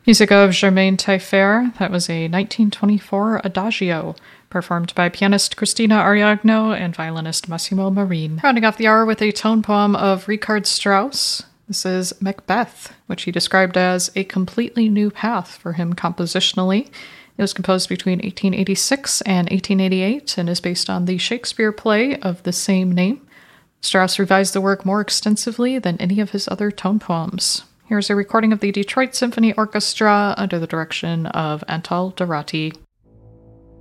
Music of Germain Taillefer, that was a 1924 adagio, performed by pianist Christina Ariagno and violinist Massimo Marin. Rounding off the hour with a tone poem of Richard Strauss. This is Macbeth, which he described as a completely new path for him compositionally. It was composed between 1886 and 1888 and is based on the Shakespeare play of the same name. Strauss revised the work more extensively than any of his other tone poems. Here's a recording of the Detroit Symphony Orchestra under the direction of Antal Dorati.